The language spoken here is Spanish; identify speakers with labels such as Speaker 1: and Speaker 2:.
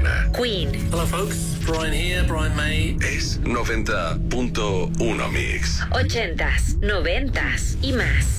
Speaker 1: Barcelona.
Speaker 2: Queen.
Speaker 3: Hello folks, Brian here, Brian May.
Speaker 1: Es 90.1 Mix.
Speaker 2: 80s, 90s y más.